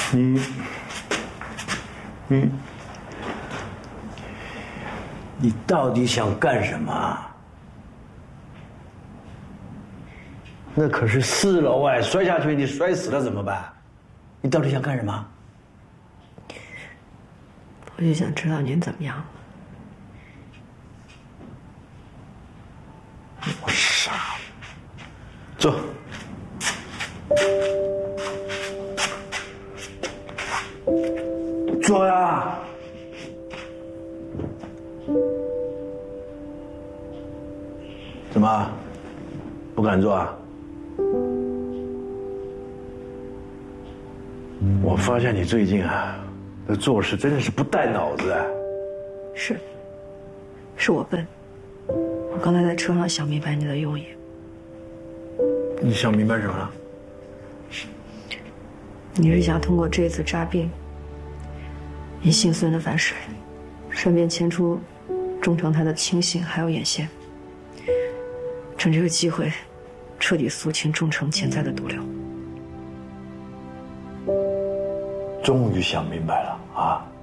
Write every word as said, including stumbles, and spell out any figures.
你，你，你到底想干什么？那可是四楼哎，摔下去你摔死了怎么办？你到底想干什么？ 我就想知道您怎么样了。 我傻了。坐。坐呀。怎么？不敢坐啊？我发现你最近啊，这做事真的是不带脑子啊。 是，是我笨。我刚才在车上想明白你的用意。 你想明白什么了？ 你是想通过这次诈病，引幸孙的反水，顺便牵出忠诚他的亲信还有眼线，趁这个机会，彻底肃清忠诚潜在的毒瘤。 终于想明白了啊！